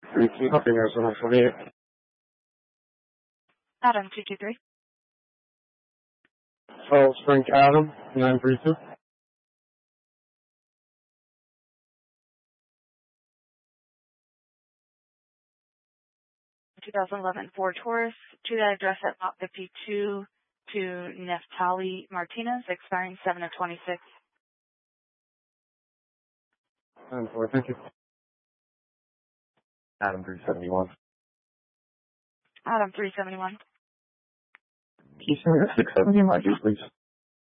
Nothing else for me. Adam 223. Salt Spring Adam 932. 2011 Ford Taurus to that address at lot 52 to Neftali Martinez, expiring 7 of 26. 9-4, thank you. Adam 371. Adam 371. Can you send me a 670 in my juice, please?